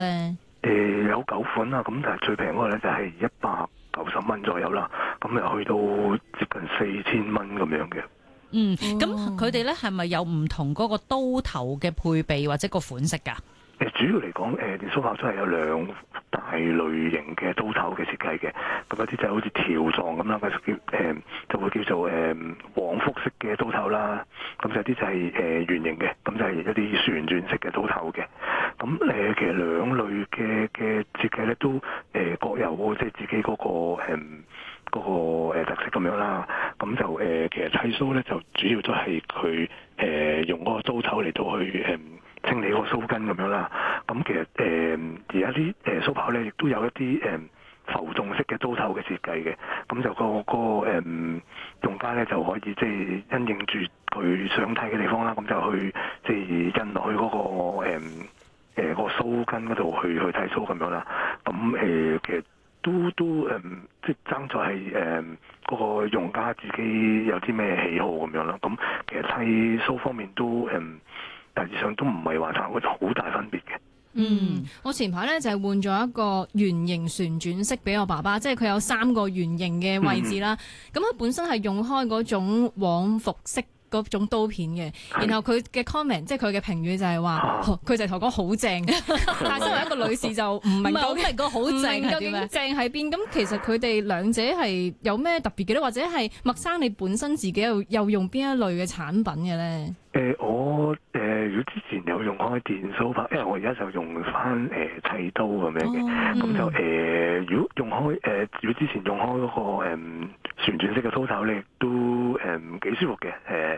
有9款啦，咁但係最平嗰個咧就係190蚊左右啦，咁又去到接近4000蚊咁樣嘅。 咁佢哋咧係咪有唔同嗰個刀頭嘅配備或者個款式㗎？ 主要嚟講，電鬚刨都係有2大類型嘅刀頭嘅設計嘅。咁有啲就好似條狀咁啦，就會叫做往復式嘅刀頭啦。咁有啲就係圓形嘅，咁就係一啲旋轉式嘅刀頭嘅。咁其實兩類嘅設計咧都各有即係自己嗰個特色咁樣啦。咁就其實剃鬚咧就主要都係佢用嗰個刀頭嚟到去清理個鬚根咁樣啦，咁其實而家啲鬚刨咧，亦都有一啲浮動式嘅刀頭嘅設計嘅，咁就個用家咧就可以即係因應住佢想睇嘅地方啦，咁就去即係印落去嗰個鬚根嗰度去剃鬚咁樣啦，咁其實都即係爭在係嗰個用家自己有啲咩喜好咁樣啦，咁其實剃鬚方面都大致上都唔係話好大分別嘅。 我前排咧就係換咗一個圓形旋轉式俾我爸爸，即係佢有3個圓形嘅位置啦。咁佢本身係用開嗰種往復式嗰種刀片嘅，然後佢嘅 comment 即係佢嘅評語就係話，佢就同我講好正，但係身為一個女士就唔明究竟個好正究竟正喺邊。咁其實佢哋兩者係有咩特別嘅咧？或者係麥生你本身自己又用邊一類嘅產品嘅咧？ 我如果之前有用開電鬚刨，因為我而家就用翻砌刀咁樣嘅，咁就如果用開如果之前用開嗰個旋轉式嘅刀頭咧，都幾舒服嘅，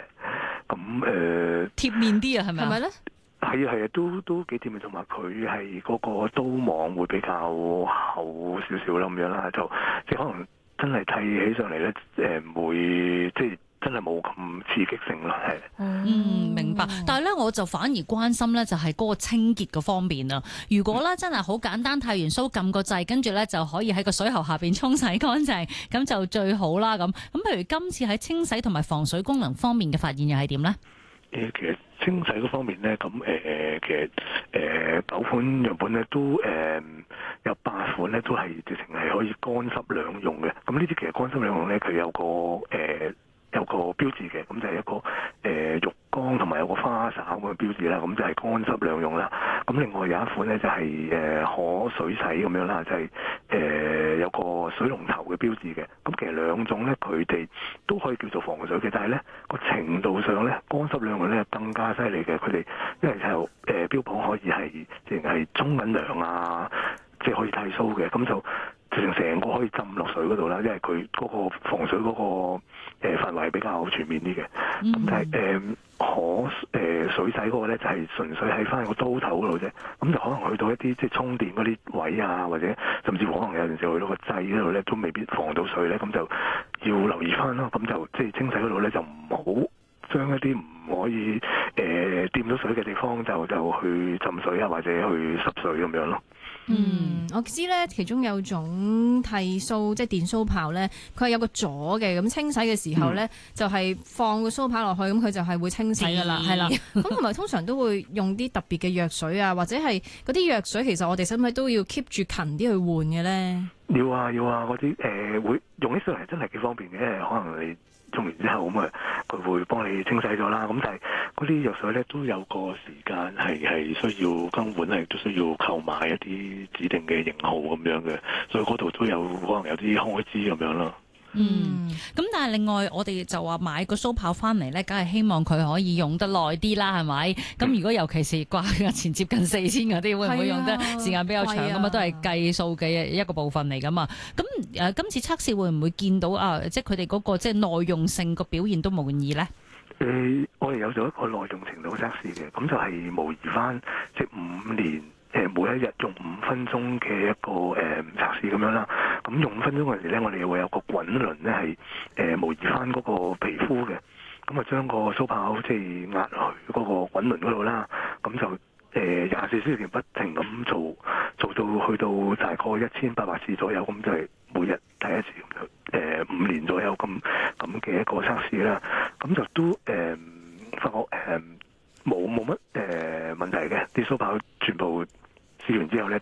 咁貼面啲啊，係咪咧？ 係啊，都幾貼面，同埋佢係嗰個刀網會比較厚少少啦，咁樣啦，就即係可能真係剃起上嚟咧，唔會即係。真係冇咁刺激性啦，係。 明白。但係咧，我就反而關心咧，就係嗰個清潔嘅方面啊。如果咧真係好簡單，剃完鬚撳個掣，跟住咧就可以喺個水喉下邊沖洗乾淨，咁就最好啦。咁譬如今次喺清洗同埋防水功能方面嘅發現又係點咧？ 其實清洗嗰方面咧，咁其實9款樣本咧都有8款咧都係直情係可以乾濕兩用嘅。咁呢啲其實乾濕兩用咧，佢有個標誌嘅，咁就係一個浴缸同埋有個花灑咁嘅標誌啦，咁就係乾濕兩用啦。咁另外有一款咧就係可水洗咁樣啦，就係有個水龍頭嘅標誌嘅。咁其實兩種咧佢哋都可以叫做防水嘅，但係咧個程度上咧乾濕兩用咧更加犀利嘅。佢哋因為就標榜可以係淨係沖緊涼啊，即係可以剃鬚嘅，咁就成個可以浸落水嗰度啦，因為佢嗰個防水嗰個範圍比較全面啲嘅。咁但係可水洗嗰個咧就係純粹喺翻個刀頭嗰度啫，咁就可能去到一啲即係充電嗰啲位啊，或者甚至乎可能有陣時去到個掣嗰度咧都未必防到水咧，咁就要留意翻咯。咁就即係清洗嗰度咧就唔好將一啲唔可以掂到水嘅地方就去浸水啊，或者去濕水咁樣咯。 我知咧，其中有種剃鬚即係電鬚刨咧，佢係有個座嘅，咁清洗嘅時候咧，就係放個鬚刨落去，咁佢就係會清洗噶啦，係啦。咁同埋通常都會用啲特別嘅藥水啊，或者係嗰啲藥水，其實我哋使唔使都要 keep 住勤啲去換嘅咧？ 要啊，嗰啲會用起上嚟真係幾方便嘅，可能你用完之後咁佢會幫你清洗咗啦。咁但係嗰啲藥水咧都有個時間係需要更換咧，亦都需要購買一啲指定嘅型號咁樣嘅，所以嗰度都有可能有啲開支咁樣咯。 咁但係另外我哋就話買個鬚刨翻嚟咧，梗係希望佢可以用得耐啲啦，係咪？咁如果尤其是掛價錢接近4000嗰啲，會唔會用得時間比較長咁啊？都係計數嘅一個部分嚟噶嘛。咁今次測試會唔會見到即係佢哋嗰個即係耐用性個表現都滿意咧？ 我哋有咗一個耐用程度測試嘅，咁就係模擬翻即係5年。每一日用5分鐘嘅一個測試咁樣啦，咁用5分鐘嗰陣時咧，我哋會有個滾輪咧係模擬翻嗰個皮膚嘅，咁啊將個鬚刨即係壓落去嗰個滾輪嗰度啦，咁就24小時不停咁做到去到大概1800次左右，咁就係每日第一次咁就5年左右咁嘅一個測試啦，咁就都發覺冇乜問題嘅，啲鬚刨全部試完之之後咧，